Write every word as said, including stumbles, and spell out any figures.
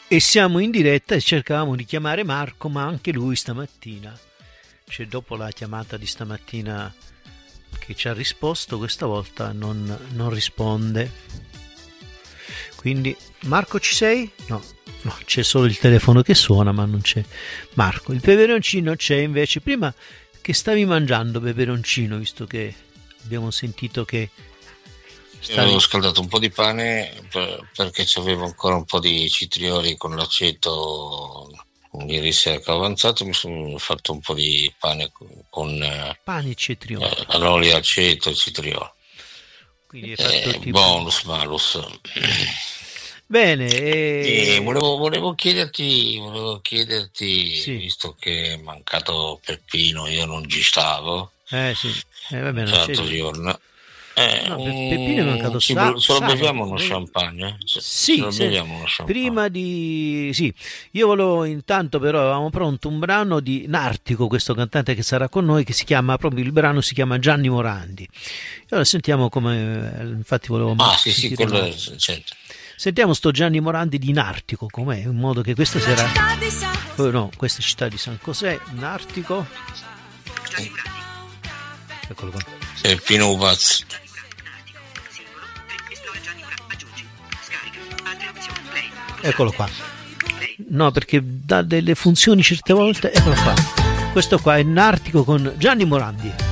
E siamo in diretta e cercavamo di chiamare Marco, ma anche lui stamattina, cioè dopo la chiamata di stamattina che ci ha risposto, questa volta non, non risponde. Quindi Marco, ci sei? No, no, c'è solo il telefono che suona, ma non c'è Marco. Il peperoncino c'è invece. Prima che stavi mangiando peperoncino, visto che abbiamo sentito che Io avevo scaldato un po' di pane per, perché c'avevo ancora un po' di citrioli con l'aceto. Ieri sera che ho avanzato mi sono fatto un po' di pane con pane e cetriolo, eh, all'olio, aceto e citriolo. Quindi hai fatto eh, tipo... bonus malus. Bene, e... E volevo, volevo chiederti, volevo chiederti sì. Visto che è mancato Peppino, io non ci stavo. Eh sì, eh, va bene, l'altro giorno. Eh, no, Peppino è mancato ci, sa- ce lo beviamo sabato. uno champagne? Ce, Sì, ce lo se, beviamo uno champagne. prima di... Sì, io volevo intanto però, avevamo pronto un brano di Nartico, questo cantante che sarà con noi, che si chiama, proprio il brano si chiama Gianni Morandi. E ora sentiamo come, infatti volevo... Ah sì sì, quello è, certo. Sentiamo sto Gianni Morandi di Nartico, com'è, in modo che questa sera... Oh, no, questa città di San José, Nartico... Gianni Morandi. Eccolo qua. Peppino Uvaz. Eccolo qua. No, perché dà delle funzioni certe volte. Eccolo qua. Questo qua è Nartico con Gianni Morandi.